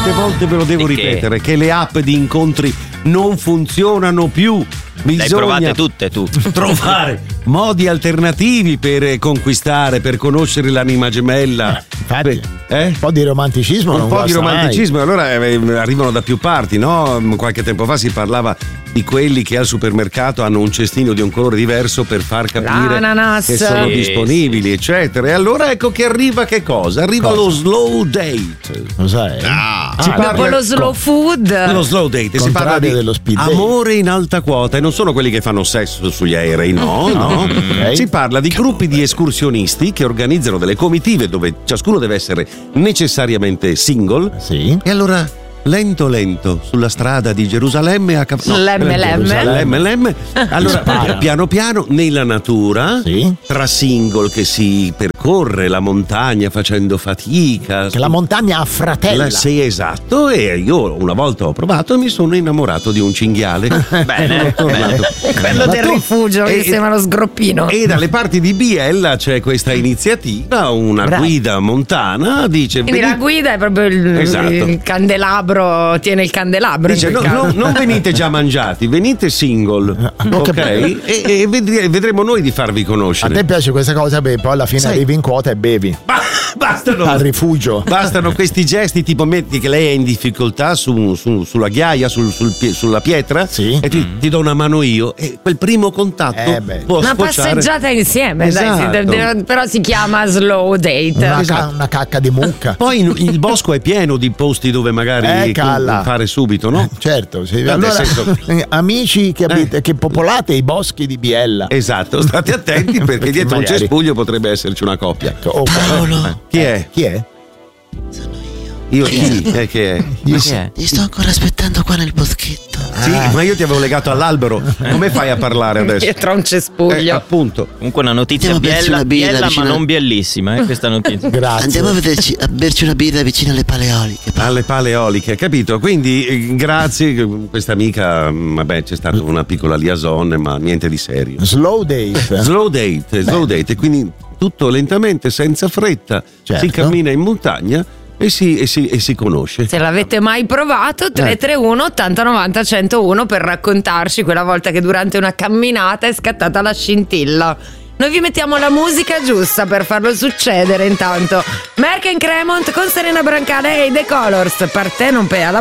quante volte ve lo devo ripetere? Che le app di incontri non funzionano più. Le provate tutte tu. Trovare modi alternativi per conquistare, per conoscere l'anima gemella. Infatti, un po' di romanticismo. Un po' di romanticismo, allora arrivano da più parti, no? Qualche tempo fa si parlava di quelli che al supermercato hanno un cestino di un colore diverso per far capire che sono disponibili, eccetera. E allora ecco che arriva che cosa? Arriva lo slow date. Cos'è? Dopo lo slow food. Lo slow date, si parla di dello speed amore in alta quota, e non sono quelli che fanno sesso sugli aerei, no. Okay. Si parla di gruppi di escursionisti che organizzano delle comitive dove ciascuno deve essere necessariamente single. Sì. E allora lento sulla strada di Gerusalemme Lemme. Allora piano piano nella natura, tra single che si percorre la montagna facendo fatica, che la montagna affratella. Sì, esatto. E io una volta ho provato e mi sono innamorato di un cinghiale. Bene. Quello del rifugio che sembra lo sgroppino. E dalle parti di Biella c'è questa iniziativa, una guida montana dice. Quindi la guida è proprio il candelabro, tiene il candelabro. Dice non venite già mangiati, venite single, ok? E vedremo noi di farvi conoscere. A te piace questa cosa? Beh, poi alla fine arrivi in quota e bevi. Bastano al rifugio. Bastano questi gesti, tipo metti che lei è in difficoltà sulla ghiaia, sulla pietra, e ti do una mano io, e quel primo contatto può una sfociare. Passeggiata insieme, Esatto. dai, però si chiama slow date. Una cacca di mucca. Poi il bosco è pieno di posti dove magari fare subito, no? Certo, sì. Allora, amici che popolate i boschi di Biella. Esatto, state attenti perché dietro un cespuglio potrebbe esserci una coppia. Paolo. Chi è? Sono io. Chi è? Che è? Ti sto ancora aspettando qua nel boschetto. Sì, ma io ti avevo legato all'albero. Come fai a parlare adesso? Dietro un cespuglio. Appunto. Comunque una notizia biella ma non biellissima, questa notizia. Grazie. Andiamo a berci una birra vicino alle paleoliche. Alle paleoliche, capito? Quindi grazie, questa amica, vabbè, c'è stata una piccola liaison, ma niente di serio. Slow date. Quindi tutto lentamente, senza fretta, si cammina in montagna e si conosce. Se l'avete mai provato, 331 80 90 101 per raccontarci quella volta che durante una camminata è scattata la scintilla. Noi vi mettiamo la musica giusta per farlo succedere. Intanto Merck & Cremont con Serena Brancale e The Colors. Per te non pea la